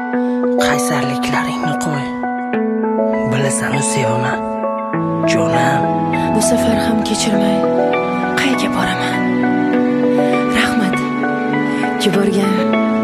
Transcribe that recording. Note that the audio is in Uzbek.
qaysarliklaringni qo'y. Bilasan-u sevaman, jonim. Bu safar ham kechirmay qayga boraman? Rahmat. Yuborgan